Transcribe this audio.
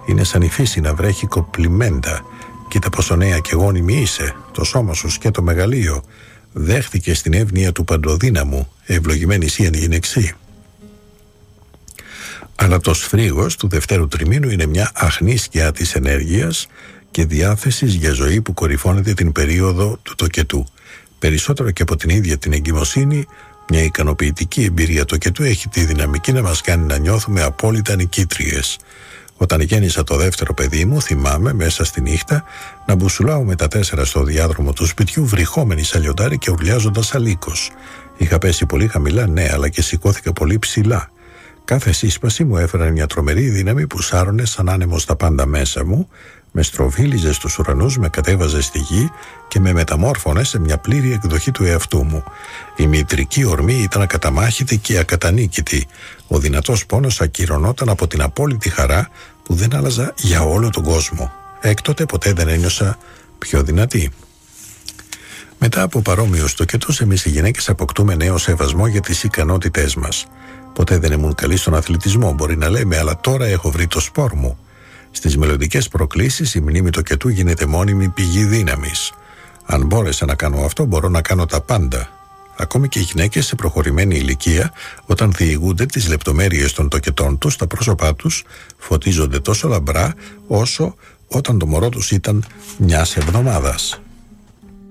Είναι σαν η φύση να βρέχει κοπλιμέντα. Κοίτα πόσο νέα και γόνιμη είσαι. Το σώμα σου και το μεγαλείο. Δέχτηκε στην εύνοια του παντοδύναμου. Ευλογημένη εσύ εν γυναιξή. Αλλά το σφρίγος του δευτέρου τριμήνου είναι μια αχνή σκιά της ενέργειας και διάθεσης για ζωή που κορυφώνεται την περίοδο του τοκετού. Περισσότερο και από την ίδια την εγκυμοσύνη, μια ικανοποιητική εμπειρία τοκετού έχει τη δυναμική να μας κάνει να νιώθουμε απόλυτα νικήτριες. Όταν γέννησα το δεύτερο παιδί μου, θυμάμαι μέσα στη νύχτα να μπουσουλάω με τα 4 στο διάδρομο του σπιτιού, βρυχόμενη σαν λιοντάρι και ουρλιάζοντας αλίκος. Είχα πέσει πολύ χαμηλά, ναι, αλλά και σηκώθηκα πολύ ψηλά. Κάθε σύσπαση μου έφερε μια τρομερή δύναμη που σάρωνε σαν άνεμο στα πάντα μέσα μου, με στροβίλιζε στους ουρανούς, με κατέβαζε στη γη και με μεταμόρφωνε σε μια πλήρη εκδοχή του εαυτού μου. Η μητρική ορμή ήταν ακαταμάχητη και ακατανίκητη. Ο δυνατός πόνος ακυρωνόταν από την απόλυτη χαρά που δεν άλλαζα για όλο τον κόσμο. Έκτοτε ποτέ δεν ένιωσα πιο δυνατή. Μετά από παρόμοιους τοκετούς, εμείς οι γυναίκες αποκτούμε νέο σεβασμό για τις ικανότητές μας. Ποτέ δεν ήμουν καλή στον αθλητισμό, μπορεί να λέμε, αλλά τώρα έχω βρει το σπορ μου. Στις μελλοντικές προκλήσεις η μνήμη τοκετού γίνεται μόνιμη πηγή δύναμης. Αν μπόρεσα να κάνω αυτό, μπορώ να κάνω τα πάντα. Ακόμη και οι γυναίκες σε προχωρημένη ηλικία, όταν διηγούνται τις λεπτομέρειες των τοκετών τους, τα πρόσωπά τους φωτίζονται τόσο λαμπρά όσο όταν το μωρό τους ήταν μιας εβδομάδας.